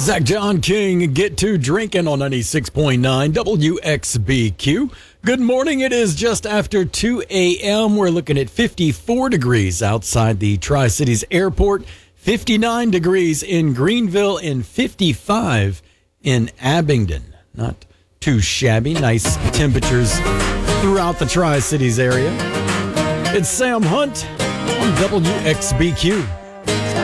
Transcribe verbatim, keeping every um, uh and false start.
Zach John King, Get to Drinking on ninety-six point nine W X B Q. Good morning. It is just after two a.m. We're looking at fifty-four degrees outside the Tri-Cities Airport, fifty-nine degrees in Greenville, and fifty-five in Abingdon. Not too shabby. Nice temperatures throughout the Tri-Cities area. It's Sam Hunt on W X B Q.